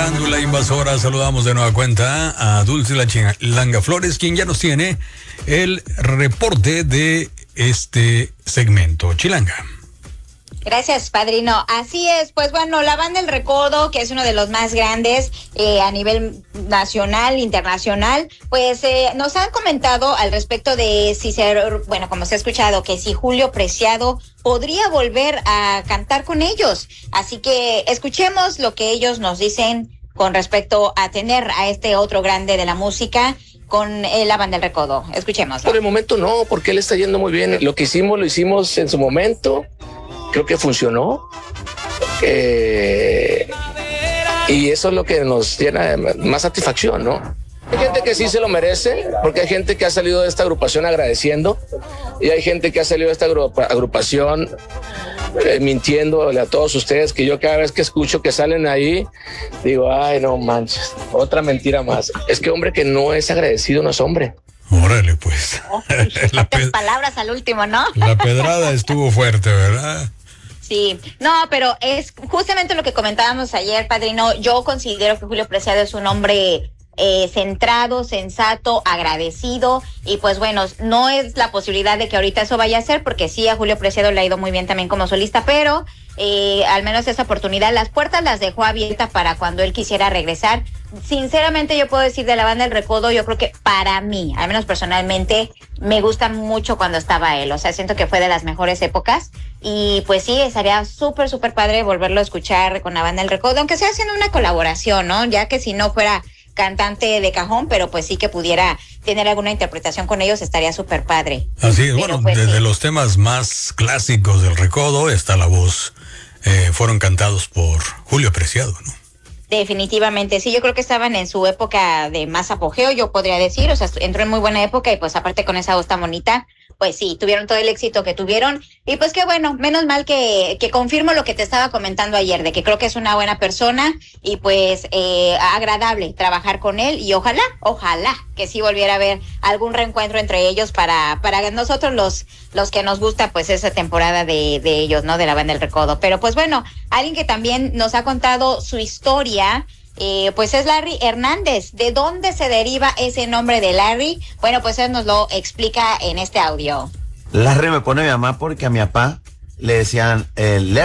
Farándula Invasora, saludamos de nueva cuenta a Dulce La Chilanga Flores, quien ya nos tiene el reporte de este segmento. Chilanga. Gracias, padrino. Así es, pues bueno, la banda El Recodo, que es uno de los más grandes a nivel nacional, internacional, pues nos han comentado al respecto de si bueno, como se ha escuchado, que si Julio Preciado podría volver a cantar con ellos. Así que escuchemos lo que ellos nos dicen con respecto a tener a este otro grande de la música con la banda El Recodo. Escuchemos. Por el momento no, porque él está yendo muy bien. Lo que hicimos, lo hicimos en su momento. Creo que funcionó. Y eso es lo que nos llena de más satisfacción, ¿no? Hay gente que sí se lo merece, porque hay gente que ha salido de esta agrupación agradeciendo, y hay gente que ha salido de esta agrupación mintiéndole a todos ustedes, que yo cada vez que escucho que salen ahí, digo, ay, no manches, otra mentira más. Es que hombre que no es agradecido no es hombre. Órale, pues. Palabras al último, ¿no? La pedrada estuvo fuerte, ¿verdad? Sí, no, pero es justamente lo que comentábamos ayer, padrino. Yo considero que Julio Preciado es un hombre centrado, sensato, agradecido, y pues bueno, no es la posibilidad de que ahorita eso vaya a ser, porque sí, a Julio Preciado le ha ido muy bien también como solista, pero al menos esa oportunidad, las puertas las dejó abiertas para cuando él quisiera regresar. Sinceramente, yo puedo decir de la banda El Recodo, yo creo que para mí, al menos personalmente, me gusta mucho cuando estaba él. O sea, siento que fue de las mejores épocas. Y pues sí, estaría súper, súper padre volverlo a escuchar con la banda El Recodo, aunque sea haciendo una colaboración, ¿no? Ya que si no fuera cantante de cajón, pero pues sí que pudiera tener alguna interpretación con ellos, estaría súper padre. Así es, bueno, pues, desde los temas más clásicos del Recodo está la voz, fueron cantados por Julio Preciado, ¿no? Definitivamente, sí, yo creo que estaban en su época de más apogeo, yo podría decir, o sea, entró en muy buena época, y pues aparte con esa voz tan bonita, pues sí, tuvieron todo el éxito que tuvieron, y pues qué bueno, menos mal que confirmo lo que te estaba comentando ayer, de que creo que es una buena persona, y pues agradable trabajar con él, y ojalá que sí volviera a haber algún reencuentro entre ellos para nosotros los que nos gusta pues esa temporada de ellos, ¿no? De la banda El Recodo. Pero pues bueno, alguien que también nos ha contado su historia, pues es Larry Hernández. ¿De dónde se deriva ese nombre de Larry? Bueno, pues él nos lo explica en este audio. Larry me pone mi mamá porque a mi papá le decían